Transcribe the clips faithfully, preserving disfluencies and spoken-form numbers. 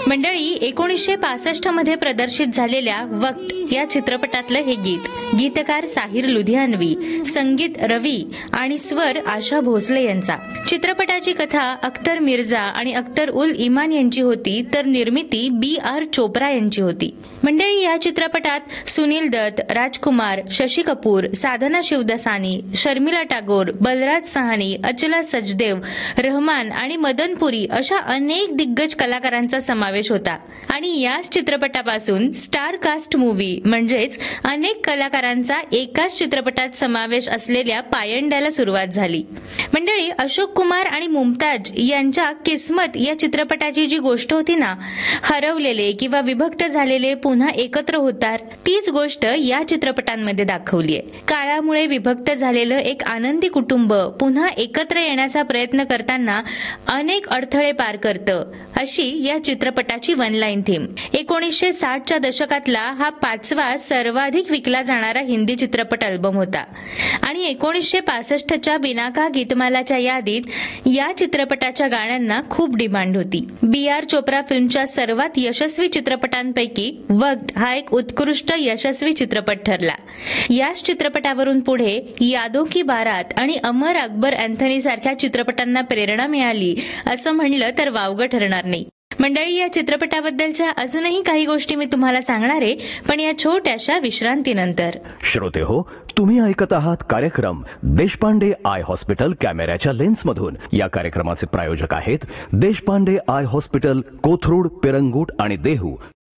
मंडळी, एकोणीसशे पासष्ट मध्ये प्रदर्शित झालेल्या वक्त या चित्रपटातलं हे गीत. गीतकार साहिर लुधियानवी, संगीत रवी आणि स्वर आशा भोसले यांचा. चित्रपटाची कथा अख्तर मिर्झा आणि अख्तर उल इमान यांची होती, तर निर्मिती बी आर चोप्रा यांची होती. मंडळी, या चित्रपटात सुनील दत्त, राजकुमार, शशी कपूर, साधना शिवदसानी, शर्मिला टागोर, बलराज सहानी, अचला सचदेव, रहमान आणि मदनपुरी अशा अनेक दिग्गज कलाकारांचा समावेश होता. आणि याच चित्रपटापासून स्टार कास्ट मूव्ही म्हणजेच अनेक कलाकारांचा एकाच चित्रपटात समावेश असलेल्या पायंड्याला सुरुवात झाली. मंडळी, अशोक कुमार आणि मुमताज यांच्या किस्मत या चित्रपटाची जी गोष्ट होती ना, हरवलेले किंवा विभक्त झालेले पुन्हा एकत्र होतात, तीच गोष्ट या चित्रपटांमध्ये दाखवली आहे. काळामुळे विभक्त झालेलं एक आनंदी कुटुंब पुन्हा एकत्र येण्याचा प्रयत्न करताना अनेक अडथळे पार करतं, अशी या चित्रपटाची वन लाईन थीम. एकोणीसशे साठच्या दशकातला हा पाचवा सर्वाधिक विकला जाणारा हिंदी चित्रपट अल्बम होता आणि एकोणीसशे पासष्टच्या बिनाका गीतमालाच्या यादीत या चित्रपटाच्या गाण्यांना खूप डिमांड होती. बी आर चोप्रा फिल्मच्या सर्वात यशस्वी चित्रपटांपैकी वक्त हा एक उत्कृष्ट यशस्वी चित्रपट ठरला. याच चित्रपटावरून पुढे यादों की बारात आणि अमर अकबर अँथनी सारख्या चित्रपटांना प्रेरणा मिळाली असं म्हणलं तर वावगं ठरणार नाही. मंडळी, या चित्रपटाबद्दलच्या अजूनही काही गोष्टी मी तुम्हाला सांगणार आहे, पण या छोट्याशा विश्रांतीनंतर. श्रोते हो, तुम्ही ऐकत आहात कार्यक्रम देशपांडे आय हॉस्पिटल कॅमेऱ्याच्या लेन्समधून. या कार्यक्रमाचे प्रायोजक आहेत देशपांडे आय हॉस्पिटल, कोथरूड, पिरंगुट आणि देहू.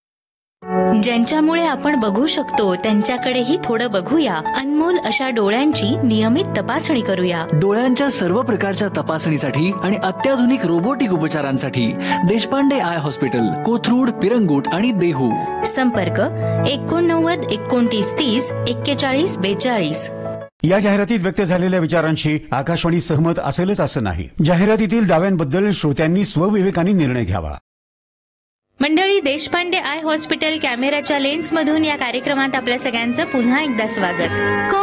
ज्यांच्यामुळे आपण बघू शकतो त्यांच्याकडेही थोडं बघूया. अनमोल अशा डोळ्यांची नियमित तपासणी करूया. डोळ्यांच्या सर्व प्रकारच्या तपासणीसाठी आणि अत्याधुनिक रोबोटिक उपचारांसाठी देशपांडे आय हॉस्पिटल, कोथरूड, पिरंगुट आणि देहू. संपर्क एकोणनव्वद एकोणतीस तीस एक्केचाळीस बेचाळीस. या जाहिरातीत व्यक्त झालेल्या विचारांशी आकाशवाणी सहमत असेलच असं नाही. जाहिरातीतील दाव्यांबद्दल श्रोत्यांनी स्वविवेकाने निर्णय घ्यावा. मंडळी, देशपांडे आय हॉस्पिटल कॅमेऱ्याच्या लेन्समधून या कार्यक्रमात आपल्या सगळ्यांचं पुन्हा एकदा स्वागत.